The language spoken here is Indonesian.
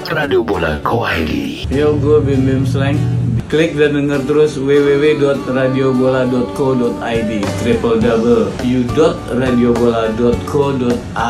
radiobola.co.id. Yo, gue Bim Bim Slang. Klik dan denger terus www.radiobola.co.id www.radiobola.co.id